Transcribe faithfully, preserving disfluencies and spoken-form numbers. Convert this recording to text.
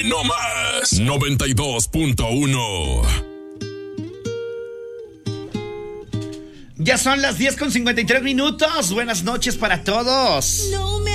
no más noventa y dos punto uno. Ya son las diez con cincuenta y tres minutos. Buenas noches para todos. No me